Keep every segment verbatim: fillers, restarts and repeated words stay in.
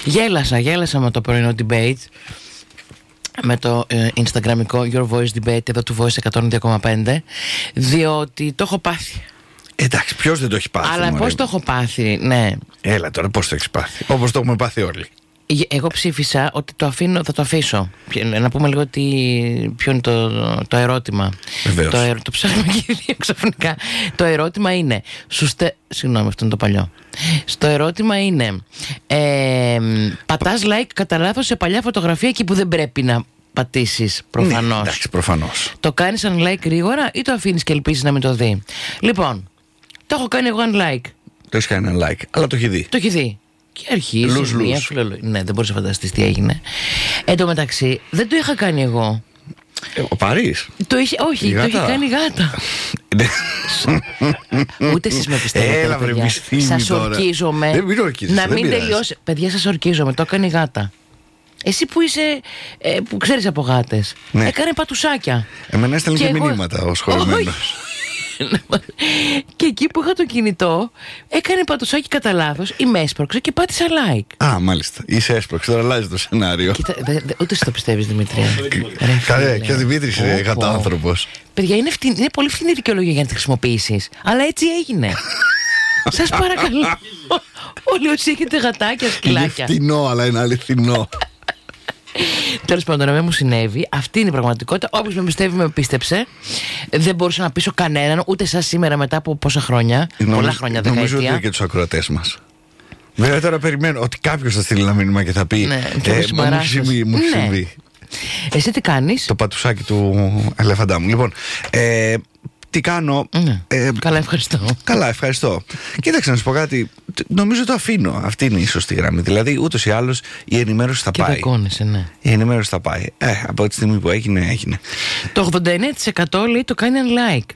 Γέλασα, γέλασα με το πρωινό debate. Με το ε, Instagramικό Your Voice Debate εδώ του Voice εκατόν δύο κόμμα πέντε. Διότι το έχω πάθει. Εντάξει, ποιος δεν το έχει πάθει? Αλλά πώς το έχω πάθει, ναι. Έλα τώρα, πώς το έχεις πάθει? Όπως το έχουμε πάθει όλοι. Εγώ ψήφισα ότι το αφήνω, θα το αφήσω. Να πούμε λίγο τι, ποιο είναι το, το ερώτημα. Βεβαίως. Το, ερω, το ψάχνουμε και οι δύο ξαφνικά. Το ερώτημα είναι σουστε... Συγγνώμη, αυτό είναι το παλιό. Στο ερώτημα είναι ε, πατάς like κατά λάθος σε παλιά φωτογραφία εκεί που δεν πρέπει να πατήσεις, προφανώς. Ναι, εντάξει, προφανώς. Το κάνεις unlike γρήγορα ή το αφήνεις και ελπίζεις να μην το δει? Λοιπόν, το έχω κάνει εγώ unlike. Το έχεις κάνει ένα like, αλλά το έχει δει. Το έχει δει. Και αρχίζει lose, μια lose. φιλολογία. Ναι, δεν μπορείς να φανταστείς τι έγινε. Εν τω μεταξύ, δεν το είχα κάνει εγώ. Ε, ο Παρίς. Το είχε, όχι, το είχε κάνει η γάτα. Ούτε εσείς με πιστεύετε. Έλα, βρε, μισθύνη σας τώρα. ορκίζομαι. Δεν μην ορκίζεσαι, να δεν μην πειράζει. τελειώσει. Παιδιά, σας ορκίζομαι. Το έκανε η γάτα. Εσύ που είσαι, ε, που ξέρεις από γάτες. Ναι. Έκανε πατουσάκια. Εμένα έστελνε και, Και εγώ- μηνύματα ο σχολημένος. Και εκεί που είχα το κινητό, έκανε πατουσάκι κατά λάθος ή με έσπρωξε και πάτησα like. Α, μάλιστα. Είσαι έσπρωξη, τώρα αλλάζει το σενάριο. Κοίτα, δε, δε, ούτε εσύ το πιστεύεις, Δημήτρια. Ρε, Καλέ, φίλε. και ο Δημήτρης είναι Πω, πω. γατάνθρωπος. Παιδιά, είναι, φτηνή, είναι πολύ φθηνή δικαιολογία για να τη χρησιμοποιήσεις. Αλλά έτσι έγινε. Σας παρακαλώ. Όλοι όσοι έχετε γατάκια, Είναι σκυλάκια. φτηνό, αλλά είναι αληθινό. Τέλος πάντων, εμένα μου συνέβη. Αυτή είναι η πραγματικότητα. Όποιος με πιστεύει, με πίστεψε. Δεν μπορούσα να πείσω κανέναν, ούτε εσάς σήμερα μετά από πόσα χρόνια. Νομίζω- πολλά χρόνια, Νομίζω ότι δεκαετία. είναι και τους ακροατές μας. Βέβαια τώρα περιμένω ότι κάποιος θα στείλει ένα μήνυμα και θα πει Ναι, και ε, με μα μου έχει συμπαράσταση. συμβεί, μου έχει Ναι. συμβεί. Εσύ τι κάνεις? Το πατουσάκι του ελεφαντά μου. Λοιπόν, ε, τι κάνω. Ναι. ε, Καλά, ευχαριστώ. Καλά, ευχαριστώ. Κοίταξε να σου πω κάτι. Νομίζω το αφήνω. Αυτή είναι η σωστή γραμμή. Δηλαδή, ούτως ή άλλως η ενημέρωση θα Και πάει. δεκώνεσαι, ναι. Η ενημέρωση θα πάει. Ε, από τη στιγμή που έγινε, έγινε. Το ογδόντα εννέα τοις εκατό λέει το κάνει unlike.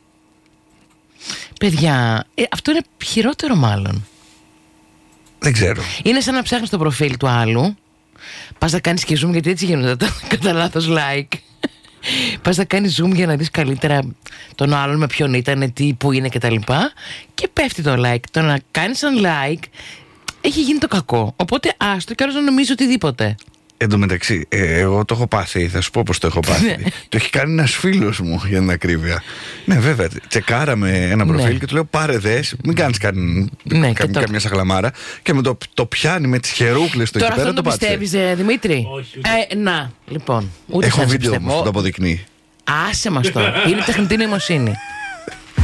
Παιδιά, ε, αυτό είναι χειρότερο μάλλον. Δεν ξέρω. Είναι σαν να ψάχνεις το προφίλ του άλλου. Πας να κάνεις και zoom, γιατί έτσι γίνονται τα κατά λάθος like. Πας να κάνεις zoom για να δεις καλύτερα τον άλλον, με ποιον ήταν, τι, που είναι κτλ. Και, και πέφτει το like. Το να κάνεις unlike έχει γίνει το κακό. Οπότε άστο και άλλος να νομίζει οτιδήποτε. Εν τω μεταξύ, ε, εγώ το έχω πάθει. Θα σου πω πώς το έχω πάθει. Ναι. Το έχει κάνει ένας φίλος μου, για την ακρίβεια. Ναι, βέβαια. Τσεκάραμε ένα προφίλ Ναι. και του λέω: πάρε δες, μην κάνεις καν, Ναι, κα- και το- καμιά σαγλαμάρα. Και με το, το πιάνει με τις χερούκλες το Τώρα εκεί αυτό πέρα, το το πάτησε. πιστεύεις, ε, Δημήτρη? Όχι, ούτε. Ε, να, λοιπόν. Ούτε Έχω καν σε βίντεο όμως πιστεύω. που το αποδεικνύει. Άσε μας τώρα. Είναι τεχνητή νοημοσύνη.